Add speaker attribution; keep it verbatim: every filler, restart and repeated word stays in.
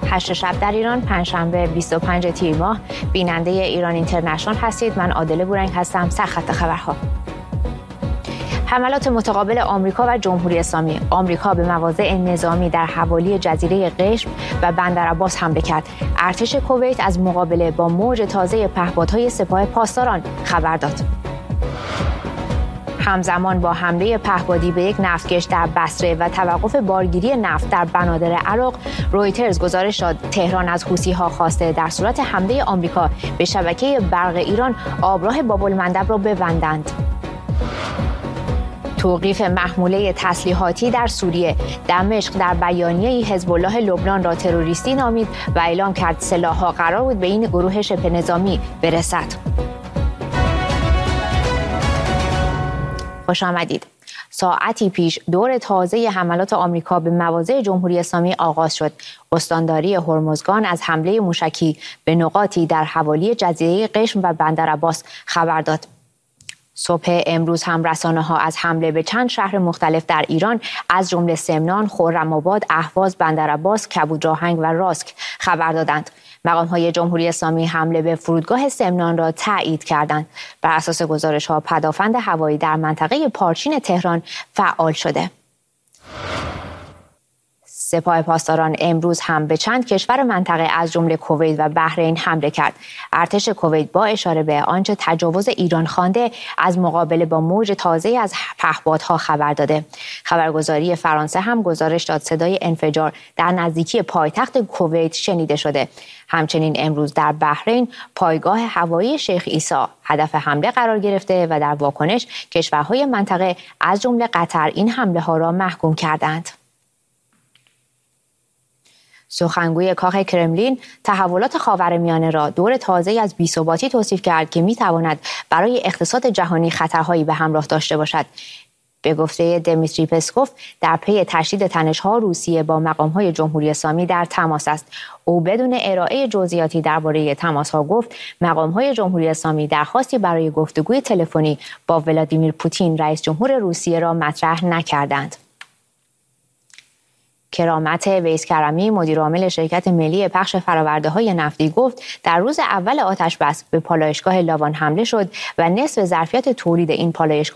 Speaker 1: هشت شب در ایران، پنجشنبه بیست و پنجم تیر ماه. بیننده ایران اینترنشنال هستید. من عادله بورنگ هستم. سرخط خبرها. حملات متقابل آمریکا و جمهوری اسلامی. آمریکا به مواضع نظامی در حوالی جزیره قشم و بندرعباس حمله کرد. ارتش کویت از مقابله با موج تازه پهپادهای سپاه پاسداران خبر داد. همزمان با حمله پهپادی به یک نفتکش در بصره و توقف بارگیری نفت در بنادر عراق، رویترز گزارش داد تهران از حوثی‌ها خواسته در صورت حمله آمریکا به شبکه برق ایران آبراه باب‌المندب را ببندند. توقیف محموله تسلیحاتی در سوریه. دمشق در بیانیه‌ای حزب الله لبنان را تروریستی نامید و اعلام کرد سلاح‌ها قرار بود به این گروه شبه نظامی برسد. خوش آمدید. ساعتی پیش دور تازه حملات آمریکا به مواضع جمهوری اسلامی آغاز شد. استانداری هرمزگان از حمله موشکی به نقاطی در حوالی جزیره قشم و بندرعباس خبر داد. صبح امروز هم رسانه‌ها از حمله به چند شهر مختلف در ایران از جمله سمنان، خرم‌آباد، اهواز، بندرعباس، کبودراهنگ و راسک خبر دادند. مقام‌های جمهوری اسلامی حمله به فرودگاه سمنان را تایید کردند. بر اساس گزارش‌ها پدافند هوایی در منطقه پارچین تهران فعال شده. سپاه پاسداران امروز هم به چند کشور منطقه از جمله کویت و بحرین حمله کرد. ارتش کویت با اشاره به آنچه تجاوز ایران خوانده از مقابله با موج تازه از پهپادها خبر داده. خبرگزاری فرانسه هم گزارش داد صدای انفجار در نزدیکی پایتخت کویت شنیده شده. همچنین امروز در بحرین پایگاه هوایی شیخ عیسی هدف حمله قرار گرفته و در واکنش کشورهای منطقه از جمله قطر این حمله ها را محکوم کردند. سخنگوی کاخ کرملین تحولات خاورمیانه را دور تازه‌ای از بی‌ثباتی توصیف کرد که می‌تواند برای اقتصاد جهانی خطرهایی به همراه داشته باشد. به گفته دمیتری پسکوف در پی تشدید تنش‌ها روسیه با مقام‌های جمهوری اسلامی در تماس است. او بدون ارائه جزئیاتی درباره تماس‌ها گفت مقام‌های جمهوری اسلامی درخواستی برای گفتگوی تلفنی با ولادیمیر پوتین رئیس جمهور روسیه را مطرح نکردند. کرامت ویس کرمی مدیر عامل شرکت ملی پخش فرآورده‌های نفتی گفت در روز اول آتش بس به پالایشگاه لاوان حمله شد و نصف ظرفیت تولید این پالایشگاه